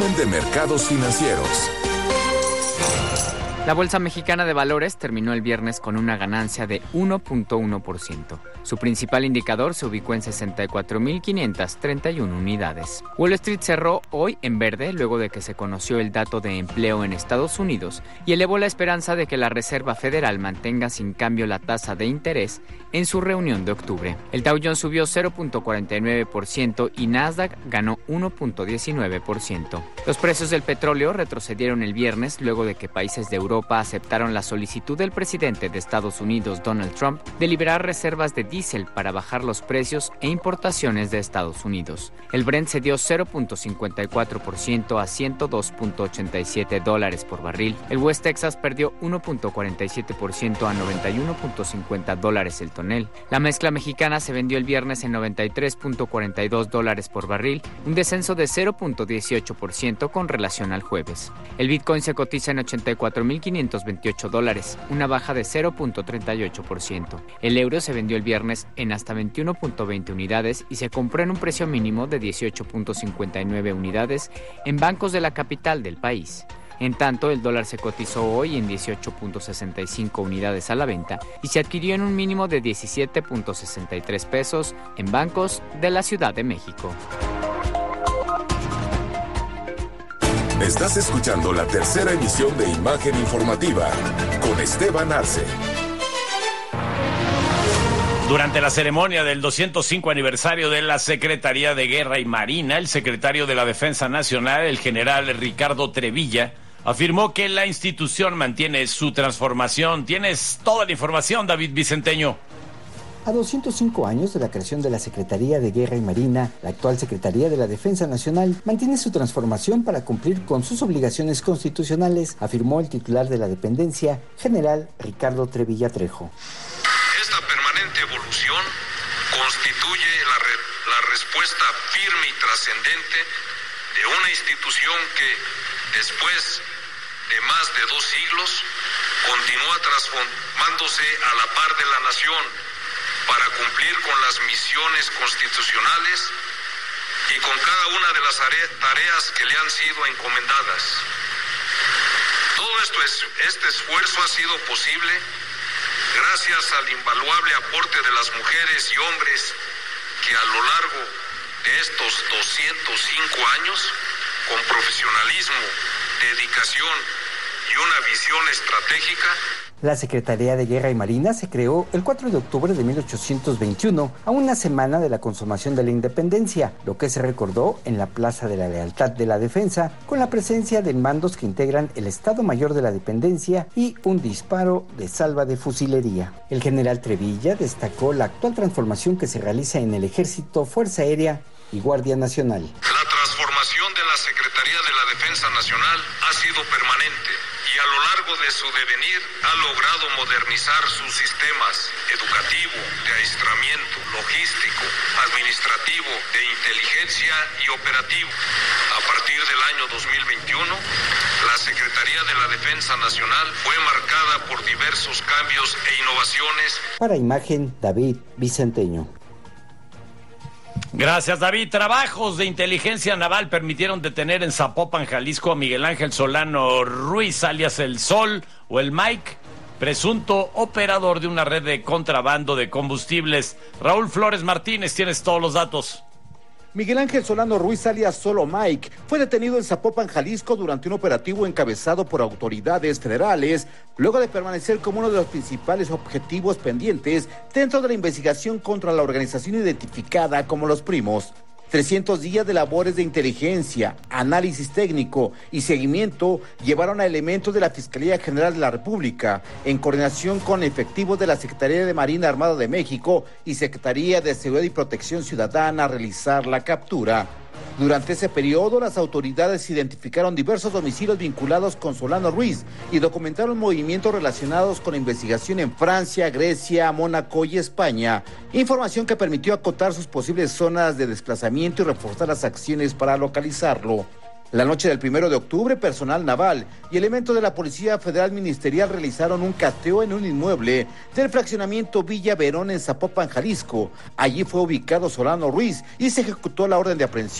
resumen de mercados financieros. La Bolsa Mexicana de Valores terminó el viernes con una ganancia de 1.1%. Su principal indicador se ubicó en 64.531 unidades. Wall Street cerró hoy en verde luego de que se conoció el dato de empleo en Estados Unidos y elevó la esperanza de que la Reserva Federal mantenga sin cambio la tasa de interés en su reunión de octubre. El Dow Jones subió 0.49% y Nasdaq ganó 1.19%. Los precios del petróleo retrocedieron el viernes luego de que países de Europa aceptaron la solicitud del presidente de Estados Unidos, Donald Trump, de liberar reservas de diésel para bajar los precios e importaciones de Estados Unidos. El Brent cedió 0.54% a $102.87 por barril. El West Texas perdió 1.47% a $91.50 el tonel. La mezcla mexicana se vendió el viernes en $93.42 por barril, un descenso de 0.18% con relación al jueves. El Bitcoin se cotiza en $84.528, una baja de 0.38%. El euro se vendió el viernes en hasta 21.20 unidades y se compró en un precio mínimo de 18.59 unidades en bancos de la capital del país. En tanto, el dólar se cotizó hoy en 18.65 unidades a la venta y se adquirió en un mínimo de 17.63 pesos en bancos de la Ciudad de México. Estás escuchando la tercera emisión de Imagen Informativa con Esteban Arce. Durante la ceremonia del 205 aniversario de la Secretaría de Guerra y Marina, el secretario de la Defensa Nacional, el general Ricardo Trevilla, afirmó que la institución mantiene su transformación. Tienes toda la información, David Vicenteño. A 205 años de la creación de la Secretaría de Guerra y Marina, la actual Secretaría de la Defensa Nacional mantiene su transformación para cumplir con sus obligaciones constitucionales, afirmó el titular de la dependencia, general Ricardo Trevilla Trejo. Esta permanente evolución constituye la respuesta firme y trascendente de una institución que, después de más de 2 siglos, continúa transformándose a la par de la nación para cumplir con las misiones constitucionales y con cada una de las tareas que le han sido encomendadas. Todo este esfuerzo ha sido posible gracias al invaluable aporte de las mujeres y hombres que a lo largo de estos 205 años, con profesionalismo, dedicación y una visión estratégica. La Secretaría de Guerra y Marina se creó el 4 de octubre de 1821, a una semana de la consumación de la independencia, lo que se recordó en la Plaza de la Lealtad de la Defensa, con la presencia de mandos que integran el Estado Mayor de la Dependencia y un disparo de salva de fusilería. El general Trevilla destacó la actual transformación que se realiza en el Ejército, Fuerza Aérea y Guardia Nacional. La transformación de la Secretaría de la Defensa Nacional ha sido permanente y a lo largo de su devenir ha logrado modernizar sus sistemas educativo, de adiestramiento, logístico, administrativo, de inteligencia y operativo. A partir del año 2021, la Secretaría de la Defensa Nacional fue marcada por diversos cambios e innovaciones. Para Imagen, David Vicenteño. Gracias, David. Trabajos de inteligencia naval permitieron detener en Zapopan, Jalisco, a Miguel Ángel Solano Ruiz, alias El Sol o el Mike, presunto operador de una red de contrabando de combustibles. Raúl Flores Martínez, tienes todos los datos. Miguel Ángel Solano Ruiz, alias Solo Mike, fue detenido en Zapopan, Jalisco, durante un operativo encabezado por autoridades federales, luego de permanecer como uno de los principales objetivos pendientes dentro de la investigación contra la organización identificada como Los Primos. 300 días de labores de inteligencia, análisis técnico y seguimiento llevaron a elementos de la Fiscalía General de la República, en coordinación con efectivos de la Secretaría de Marina Armada de México y Secretaría de Seguridad y Protección Ciudadana, a realizar la captura. Durante ese periodo, las autoridades identificaron diversos domicilios vinculados con Solano Ruiz y documentaron movimientos relacionados con la investigación en Francia, Grecia, Mónaco y España. Información que permitió acotar sus posibles zonas de desplazamiento y reforzar las acciones para localizarlo. La noche del 1 de octubre, personal naval y elementos de la Policía Federal Ministerial realizaron un cateo en un inmueble del fraccionamiento Villa Verón en Zapopan, Jalisco. Allí fue ubicado Solano Ruiz y se ejecutó la orden de aprehensión